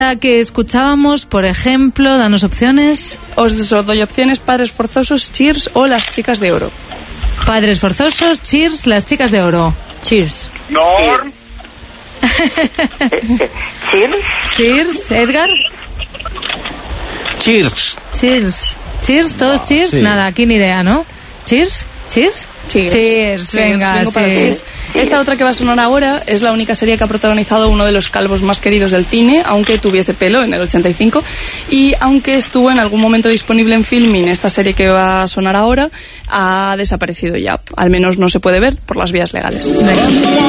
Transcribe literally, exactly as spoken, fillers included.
que escuchábamos, por ejemplo, danos opciones. Os doy opciones: Padres Forzosos, Cheers o Las Chicas de Oro. Padres Forzosos, Cheers, Las Chicas de Oro. Cheers. Norm. Cheers. Cheers, Edgar. Cheers. Cheers. Cheers, todos No, cheers. sí. Nada, aquí ni idea, ¿no? Cheers. Cheers. Cheers. Cheers, venga, vengo para sí. Cheers. Esta otra que va a sonar ahora es la única serie que ha protagonizado uno de los calvos más queridos del cine, aunque tuviese pelo en el ochenta y cinco, y aunque estuvo en algún momento disponible en Filmin, esta serie que va a sonar ahora ha desaparecido ya, al menos no se puede ver por las vías legales. Venga.